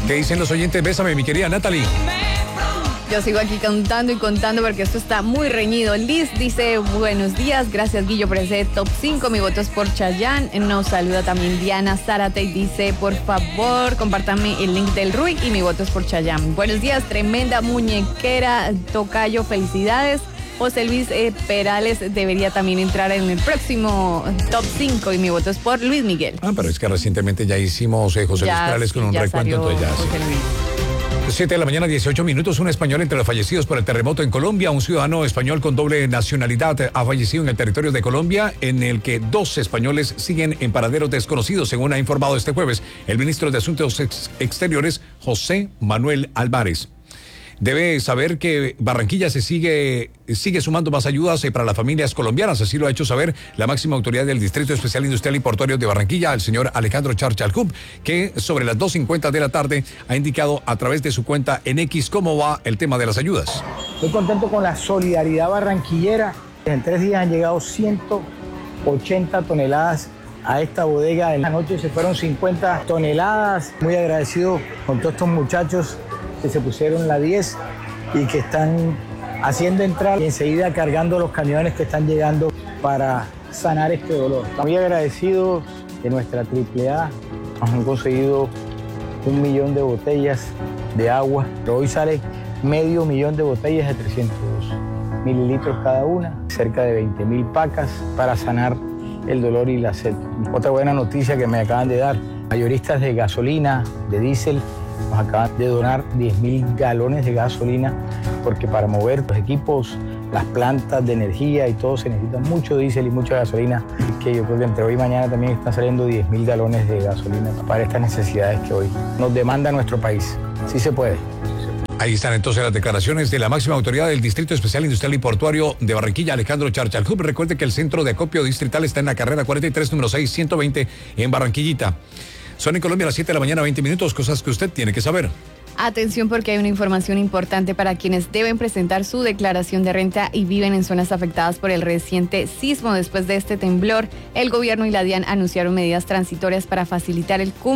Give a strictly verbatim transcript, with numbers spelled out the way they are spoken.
¿Qué dicen los oyentes? Bésame, mi querida Natalie. Yo sigo aquí contando y contando porque esto está muy reñido. Liz dice, buenos días, gracias Guillo por ese top cinco, mi voto es por Chayanne. Nos saluda también Diana Zárate y dice, por favor, compártame el link del Rui y mi voto es por Chayanne. Buenos días, tremenda muñequera, tocayo, felicidades. José Luis eh, Perales debería también entrar en el próximo top cinco y mi voto es por Luis Miguel. Ah, pero es que recientemente ya hicimos eh, José ya, Luis Perales con sí, un recuento, entonces ya. José Luis. siete de la mañana, dieciocho minutos. Un español entre los fallecidos por el terremoto en Colombia. Un ciudadano español con doble nacionalidad ha fallecido en el territorio de Colombia, en el que dos españoles siguen en paraderos desconocidos, según ha informado este jueves el ministro de Asuntos Ex- Exteriores, José Manuel Álvarez. Debe saber que Barranquilla se sigue, sigue sumando más ayudas eh, para las familias colombianas. Así lo ha hecho saber la máxima autoridad del Distrito Especial Industrial y Portuario de Barranquilla, el señor Alejandro Charchalcup, que sobre las dos cincuenta de la tarde ha indicado a través de su cuenta en X cómo va el tema de las ayudas. Estoy contento con la solidaridad barranquillera. En tres días han llegado ciento ochenta toneladas a esta bodega. En la noche se fueron cincuenta toneladas. Muy agradecido con todos estos muchachos que se pusieron la diez y que están haciendo entrar y enseguida cargando los camiones que están llegando para sanar este dolor. Muy agradecido de nuestra triple A. Nos han conseguido un millón de botellas de agua, pero hoy sale medio millón de botellas de trescientos mililitros cada una, cerca de veinte mil pacas para sanar el dolor y la sed. Otra buena noticia que me acaban de dar, mayoristas de gasolina, de diésel, nos acaban de donar diez mil galones de gasolina, porque para mover los equipos, las plantas de energía y todo se necesita mucho diésel y mucha gasolina, que yo creo que entre hoy y mañana también están saliendo diez mil galones de gasolina para estas necesidades que hoy nos demanda nuestro país. Sí se puede. Ahí están entonces las declaraciones de la máxima autoridad del Distrito Especial Industrial y Portuario de Barranquilla, Alejandro Charchalcup. Recuerde que el centro de acopio distrital está en la carrera cuarenta y tres, número seis, ciento veinte, en Barranquillita. Son en Colombia a las siete de la mañana, veinte minutos, cosas que usted tiene que saber. Atención porque hay una información importante para quienes deben presentar su declaración de renta y viven en zonas afectadas por el reciente sismo. Después de este temblor, el gobierno y la DIAN anunciaron medidas transitorias para facilitar el cumplimiento